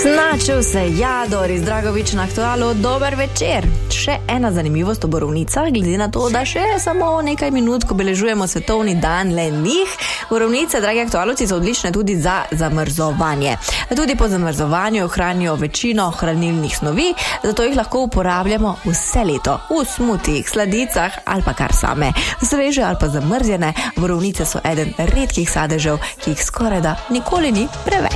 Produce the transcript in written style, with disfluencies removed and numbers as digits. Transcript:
Snačil se Jador iz Dragovič na Aktualu. Dober večer. Še ena zanimivost o borovnicah, glede na to, da še samo nekaj minut, ko obeležujemo svetovni dan le njih. Borovnice, dragi aktualovci, so odlične tudi za zamrzovanje. Tudi po zamrzovanju ohranijo večino hranilnih snovi, zato jih lahko uporabljamo vse leto. V smutijih, sladicah ali pa kar same. Sveže ali pa zamrzjene, borovnice so eden redkih sadežev, ki jih skorajda nikoli ni preveč.